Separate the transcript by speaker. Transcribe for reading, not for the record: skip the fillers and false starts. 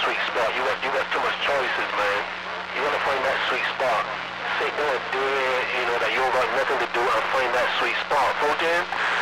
Speaker 1: sweet spot. You got too much choices, man. You gotta find that sweet spot. Sit there dead, that you don't got nothing to do and find that sweet spot. Fold in.